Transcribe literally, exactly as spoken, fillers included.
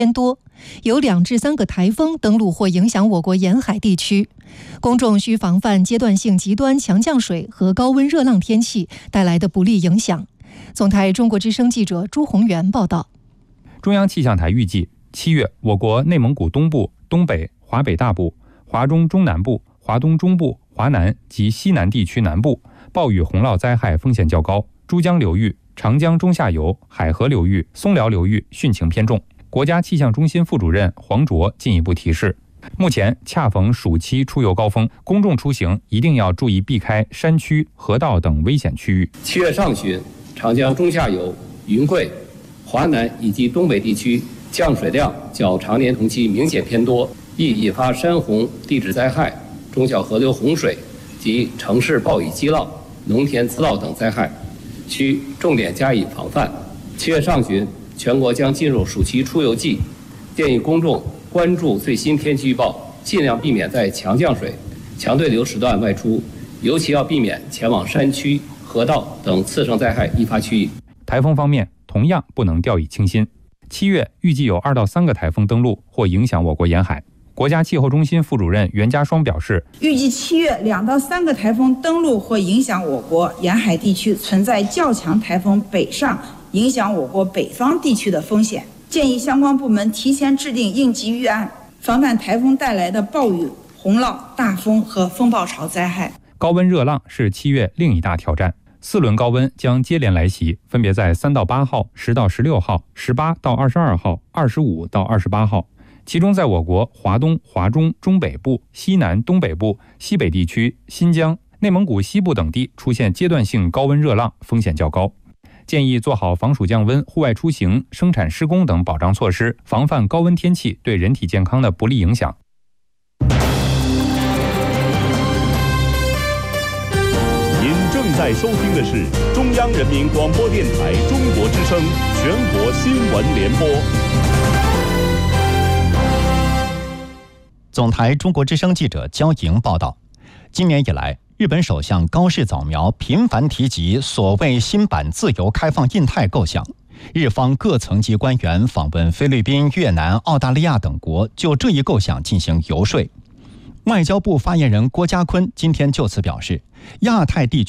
偏多，有两至三个台风登陆或影响我国沿海地区，公众需防范阶段性极端强降水和高温热浪天气带来的不利影响。总台中国之声记者朱宏元报道。 中央气象台预计，七月我国内蒙古东部、东北、华北大部、华中中南部、华东中部、华南及西南地区南部暴雨洪涝灾害风险较高，珠江流域、长江中下游、海河流域、松辽流域汛情偏重。国家气象中心副主任黄卓进一步提示，目前恰逢暑期出游高峰，公众出行一定要注意避开山区、河道等危险区域。 七月上旬，长江中下游、云贵、华南以及东北地区降水量较常年同期明显偏多，易引发山洪、地质灾害、中小河流洪水及城市暴雨激涝、农田滋涝等灾害，需重点加以防范。七月上旬，全国将进入暑期出游季，建议公众关注最新天气预报，尽量避免在强降水、强对流时段外出，尤其要避免前往山区、河道等次生灾害易发区域。 台风方面，同样不能掉以轻心。七月预计有二到三个台风登陆或影响我国沿海。国家气候中心副主任袁家双表示， 预计七月两到三个台风登陆或影响我国沿海地区，存在较强台风北上影响我国北方地区的风险，建议相关部门提前制定应急预案，防范台风带来的暴雨、洪涝、大风和风暴潮灾害。 高温热浪是七月另一大挑战，四轮高温将接连来袭，分别在三到八号、十到十六号、十八到二十二号、二十五到二十八号。其中在我国华东、华中、中北部、西南、东北部、西北地区、新疆、内蒙古西部等地出现阶段性高温热浪，风险较高。建议做好防暑降温、户外出行、生产施工等保障措施，防范高温天气对人体健康的不利影响。 您正在收听的是中央人民广播电台中国之声全国新闻联播。 总台中国之声记者焦莹报道，今年以来，日本首相高市早苗频繁提及所谓新版自由开放印太构想，日方各层级官员访问菲律宾、越南、澳大利亚等国，就这一构想进行游说。外交部发言人郭家坤今天就此表示，亚太地区